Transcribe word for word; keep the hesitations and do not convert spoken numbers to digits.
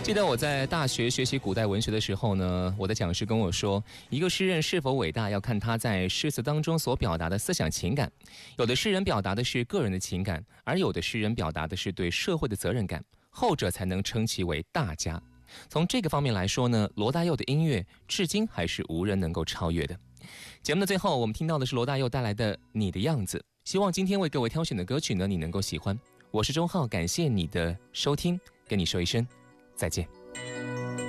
记得我在大学学习古代文学的时候呢，我的讲师跟我说，一个诗人是否伟大要看他在诗词当中所表达的思想情感。有的诗人表达的是个人的情感，而有的诗人表达的是对社会的责任感，后者才能称其为大家。从这个方面来说呢，罗大佑的音乐至今还是无人能够超越的。节目的最后，我们听到的是罗大佑带来的《你的样子》，希望今天为各位挑选的歌曲呢，你能够喜欢。我是钟浩，感谢你的收听，跟你说一声再见。